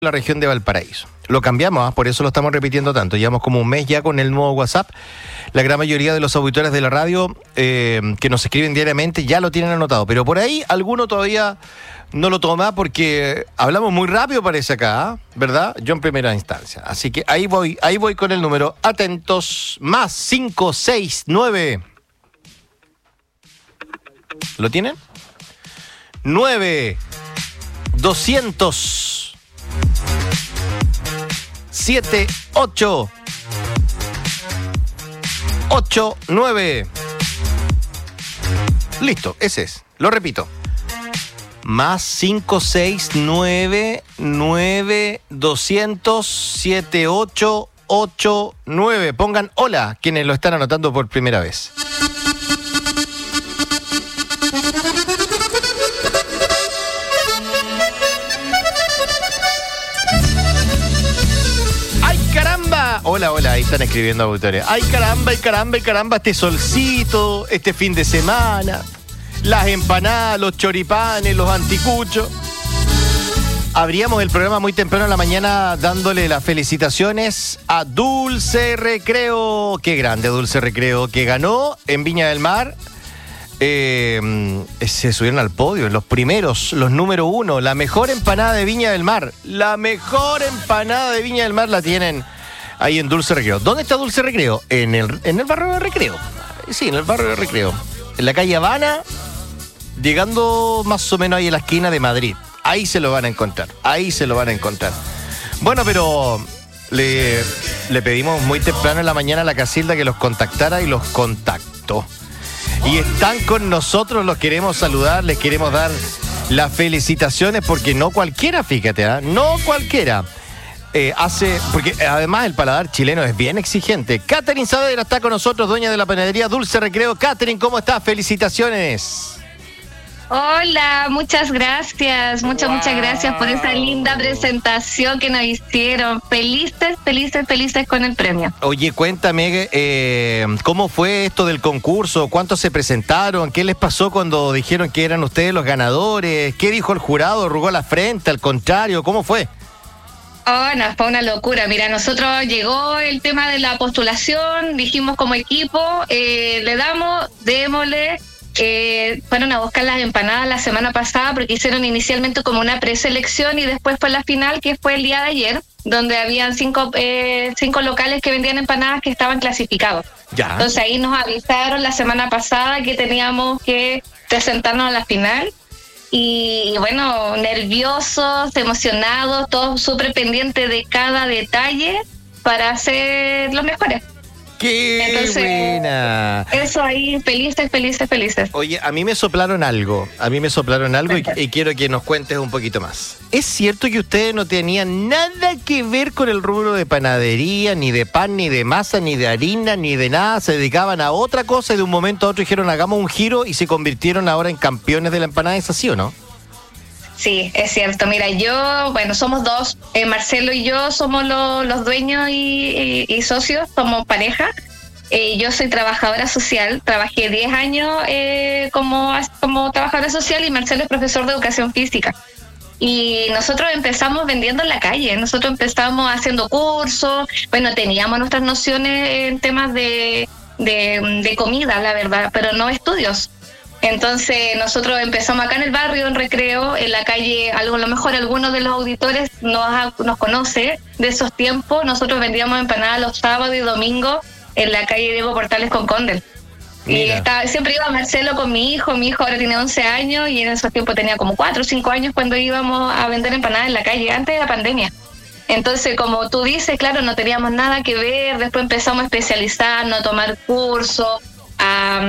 la región de Valparaíso. Lo cambiamos, por eso lo estamos repitiendo tanto. Llevamos como un mes ya con el nuevo WhatsApp. La gran mayoría de los auditores de la radio que nos escriben diariamente ya lo tienen anotado, pero por ahí alguno todavía no lo toma porque hablamos muy rápido, parece acá, ¿verdad? Yo en primera instancia. Así que ahí voy con el número. Atentos, más 569. ¿Lo tienen? 9 200 78 89. Listo, ese es. Lo repito. Más 569 9 200 7889. Pongan hola quienes lo están anotando por primera vez. Hola, ahí están escribiendo auditores. Ay, caramba, este solcito, este fin de semana, las empanadas, los choripanes, los anticuchos. Abríamos el programa muy temprano en la mañana dándole las felicitaciones a Dulce Recreo. Qué grande Dulce Recreo, que ganó en Viña del Mar. Se subieron al podio, los primeros, los número 1, la mejor empanada de Viña del Mar. La mejor empanada de Viña del Mar la tienen ahí en Dulce Recreo. ¿Dónde está Dulce Recreo? En el barrio de Recreo. Sí, en el barrio de Recreo. En la calle Habana, llegando más o menos ahí a la esquina de Madrid. Ahí se lo van a encontrar. Bueno, pero le pedimos muy temprano en la mañana a la Casilda que los contactara y los contactó. Y están con nosotros, los queremos saludar, les queremos dar las felicitaciones porque no cualquiera, fíjate, no cualquiera. Porque además el paladar chileno es bien exigente. Catherine Saavedra está con nosotros, dueña de la panadería Dulce Recreo. Catherine, ¿cómo estás? Felicitaciones. Hola, muchas gracias, muchas gracias por esa linda presentación que nos hicieron. Felices con el premio. Oye, cuéntame, ¿cómo fue esto del concurso? ¿Cuántos se presentaron? ¿Qué les pasó cuando dijeron que eran ustedes los ganadores? ¿Qué dijo el jurado? ¿Arrugó la frente? ¿Al contrario? ¿Cómo fue? Oh, no, fue una locura. Mira, nosotros llegó el tema de la postulación, dijimos como equipo, démosle. Fueron a buscar las empanadas la semana pasada porque hicieron inicialmente como una preselección y después fue la final, que fue el día de ayer, donde habían cinco locales que vendían empanadas que estaban clasificados. Ya. Entonces ahí nos avisaron la semana pasada que teníamos que presentarnos a la final. Y bueno, nerviosos, emocionados, todos súper pendientes de cada detalle para hacer los mejores. ¡Qué buena! Eso ahí, felices. Oye, a mí me soplaron algo y quiero que nos cuentes un poquito más. ¿Es cierto que ustedes no tenían nada que ver con el rubro de panadería, ni de pan, ni de masa, ni de harina, ni de nada? Se dedicaban a otra cosa y de un momento a otro dijeron hagamos un giro y se convirtieron ahora en campeones de la empanada, ¿es así o no? Sí, es cierto. Mira, somos dos, Marcelo y yo somos los dueños y socios, somos pareja. Yo soy trabajadora social, trabajé 10 años como trabajadora social y Marcelo es profesor de educación física. Y nosotros empezamos vendiendo en la calle, nosotros empezamos haciendo cursos, teníamos nuestras nociones en temas de comida, la verdad, pero no estudios. Entonces nosotros empezamos acá en el barrio, en Recreo, en la calle, a lo mejor algunos de los auditores nos conoce de esos tiempos. Nosotros vendíamos empanadas los sábados y domingos en la calle Diego Portales con Condel. Mira. Y siempre iba Marcelo con mi hijo ahora tiene 11 años y en esos tiempos tenía como 4 o 5 años cuando íbamos a vender empanadas en la calle, antes de la pandemia. Entonces, como tú dices, claro, no teníamos nada que ver, después empezamos a especializarnos, a tomar cursos,